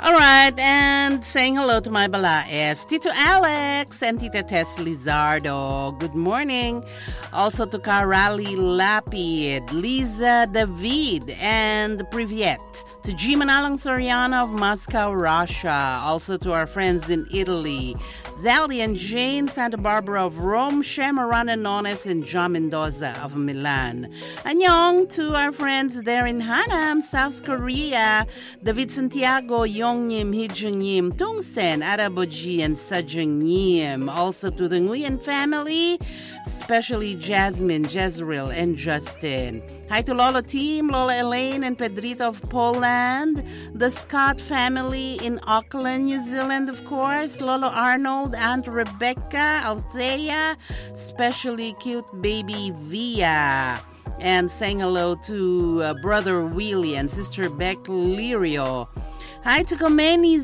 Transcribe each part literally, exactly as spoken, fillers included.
All right, and saying hello to my balaes, Tito Alex and Tita Tess Lizardo. Good morning. Also to Karali Lapid, Liza David, and Privyet. To G. Manalang Soriano of Moscow, Russia. Also to our friends in Italy, Zali and Jane Santa Barbara of Rome, Shemarana Nones, and John Mendoza of Milan. Annyeong to our friends there in Hanam, South Korea, David Santiago, Yongnyim, Hijungnyim, Tungsen, Araboji, and Sajungnyim. Also to the Nguyen family, especially Jasmine, Jezreel, and Justin. Hi to Lolo team, Lola Elaine and Pedrito of Poland, the Scott family in Auckland, New Zealand, of course, Lolo Arnold, Aunt Rebecca, Althea, especially cute baby Via. And saying hello to uh, brother Willie and sister Beck Lirio. Hi to Komeni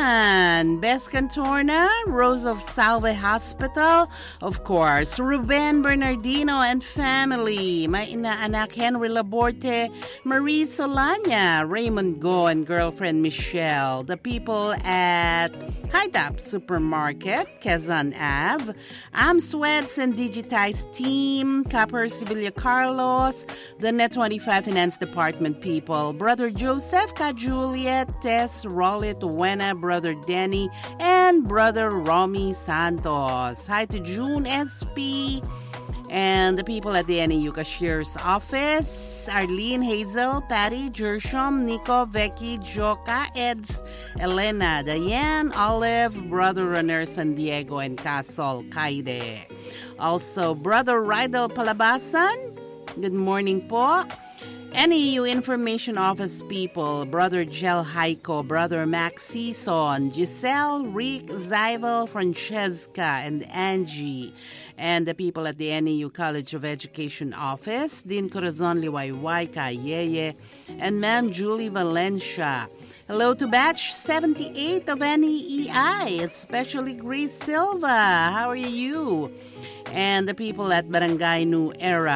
Zaman, Beth Cantorna, Rose of Salve Hospital, of course, Ruben Bernardino and family, my inaanak Henry Laborte, Marie Solana, Raymond Go and girlfriend Michelle, the people at Hightop Supermarket, Quezon Ave, Amsweds and Digitize Team, Copper Sibilia Carlos, the Net twenty-five Finance Department people, Brother Joseph, Ka Juliet, Tess, Rollit, Wena, Brother Danny, and Brother Romy Santos. Hi to June S P and the people at the N A U Cashier's office, Arlene, Hazel, Patty, Jershom, Nico, Becky, Joka, Eds, Elena, Diane, Olive, Brother Runner, San Diego, and Casol, Kaide. Also, Brother Rydel Palabasan, good morning po. N A U Information Office people, Brother Gel Haiko, Brother Max Sison, Giselle, Rick, Zyvel, Francesca, and Angie, and the people at the N A U College of Education Office, Dean Corazon Liwayway, Kayeye, and Ma'am Julie Valencia. Hello to batch seventy-eight of N E E I, especially Grace Silva. How are you? And the people at Barangay New Era.